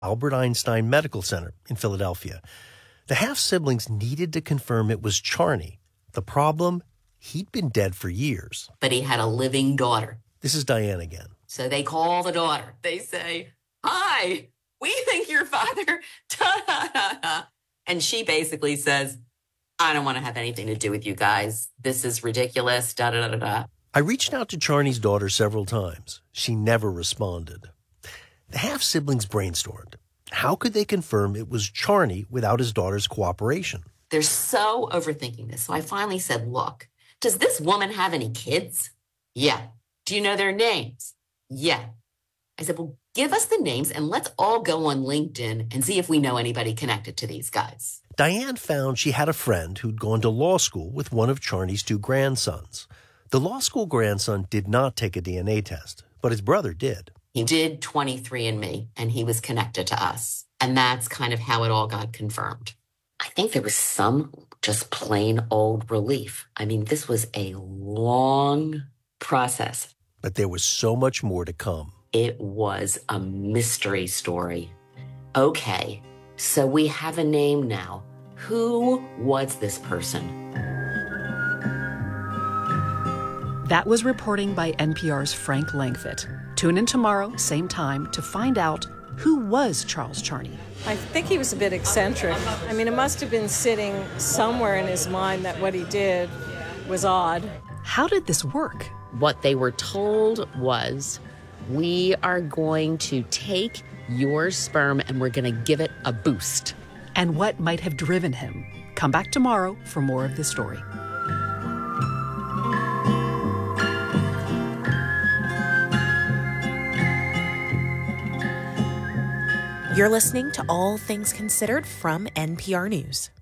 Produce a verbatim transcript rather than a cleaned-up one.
Albert Einstein Medical Center in Philadelphia. The half-siblings needed to confirm it was Charney. The problem, he'd been dead for years. But he had a living daughter. This is Diane again. So they call the daughter. They say, "Hi, we think your father." And she basically says, "I don't want to have anything to do with you guys. This is ridiculous, da da da da." I reached out to Charney's daughter several times. She never responded. The half-siblings brainstormed. How could they confirm it was Charney without his daughter's cooperation? They're so overthinking this. So I finally said, "Look, does this woman have any kids?" "Yeah." "Do you know their names?" "Yeah." I said, "Well, give us the names and let's all go on LinkedIn and see if we know anybody connected to these guys." Diane found she had a friend who'd gone to law school with one of Charney's two grandsons. The law school grandson did not take a D N A test, but his brother did. He did twenty-three and me, and he was connected to us. And that's kind of how it all got confirmed. I think there was some just plain old relief. I mean, this was a long process. But there was so much more to come. It was a mystery story. Okay, so we have a name now. Who was this person? That was reporting by N P R's Frank Langfitt. Tune in tomorrow, same time, to find out who was Charles Charney. I think he was a bit eccentric. I mean, it must have been sitting somewhere in his mind that what he did was odd. How did this work? What they were told was, we are going to take your sperm and we're going to give it a boost. And what might have driven him? Come back tomorrow for more of this story. You're listening to All Things Considered from N P R News.